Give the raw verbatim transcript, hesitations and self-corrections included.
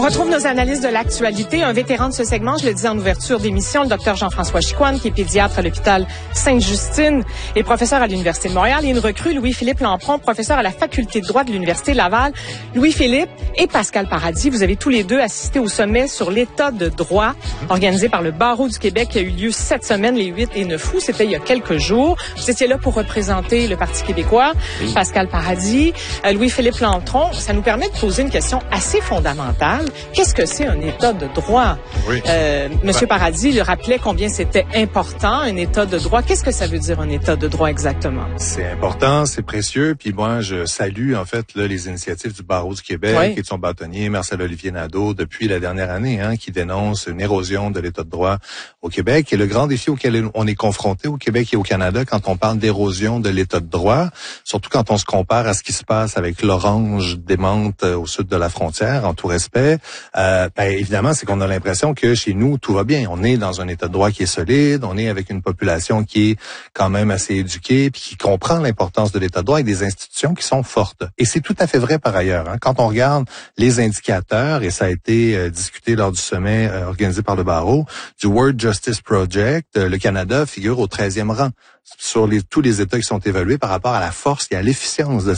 retrouve nos analyses de l'actualité. Un vétéran de ce segment, je le disais en ouverture d'émission, le docteur Jean-François Chicoine, qui est pédiatre à l'hôpital Sainte-Justine et professeur à l'Université de Montréal. Et une recrue, Louis-Philippe Lampron, professeur à la faculté de droit de l'Université Laval. Louis-Philippe et Pascal Paradis, vous avez tous les deux assisté au sommet sur l'état de droit organisé par le Barreau du Québec qui a eu lieu cette semaine, les huit et neuf août. C'était il y a quelques jours. Vous étiez là pour représenter le Parti québécois. Oui. Pascal Paradis, euh, Louis-Philippe Lampron. Ça nous permet de poser une question assez fondamentale. Qu'est-ce que c'est un état de droit? Oui. Euh, Monsieur ouais. Paradis le rappelait combien c'était important, un état de droit. Qu'est-ce que ça veut dire, un état de droit exactement? C'est important, c'est précieux. Puis moi, je salue en fait là, les initiatives du Barreau du Québec oui. et de son bâtonnier, Marcel-Olivier Nadeau, depuis la dernière année, hein, qui dénonce une érosion de l'état de droit au Québec. Et le grand défi auquel on est confronté au Québec et au Canada quand on parle d'érosion de l'état de droit, surtout quand on se compare à ce qui se passe avec l'Orange démente au sud de la frontière, en tout respect, euh, ben, évidemment, c'est qu'on a l'impression que chez nous, tout va bien. On est dans un état de droit qui est solide, on est avec une population qui est quand même assez éduquée, puis qui comprend l'importance de l'état de droit et des institutions qui sont fortes. Et c'est tout à fait vrai par ailleurs. Hein. Quand on regarde les indicateurs, et ça a été euh, discuté lors du sommet euh, organisé par le Barreau, du World Justice Project, euh, le Canada figure au treizième rang sur les, tous les États qui sont évalués par rapport à la force et à l'efficience de